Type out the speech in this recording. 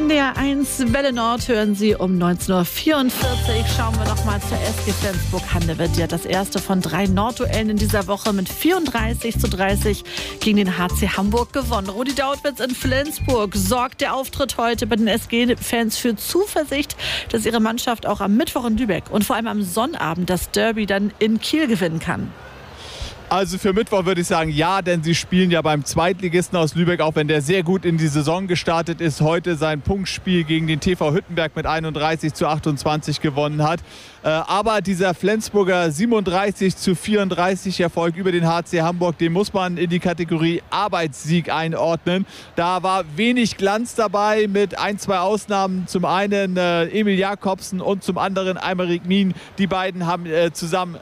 NDR 1 Welle Nord hören Sie um 19.44 Uhr. Schauen wir noch mal zur SG Flensburg-Handewitt. Die hat das erste von 3 Nordduellen in dieser Woche mit 34:30 gegen den HC Hamburg gewonnen. Rudi Dautwitz in Flensburg. Sorgt der Auftritt heute bei den SG-Fans für Zuversicht, dass ihre Mannschaft auch am Mittwoch in Lübeck und vor allem am Sonnabend das Derby dann in Kiel gewinnen kann? Also für Mittwoch würde ich sagen, ja, denn sie spielen ja beim Zweitligisten aus Lübeck, auch wenn der sehr gut in die Saison gestartet ist, heute sein Punktspiel gegen den TV Hüttenberg mit 31:28 gewonnen hat. Aber dieser Flensburger 37:34 Erfolg über den HC Hamburg, den muss man in die Kategorie Arbeitssieg einordnen. Da war wenig Glanz dabei mit 1-2 Ausnahmen. Zum einen Emil Jakobsen und zum anderen Aymeric Mien. Die beiden haben zusammen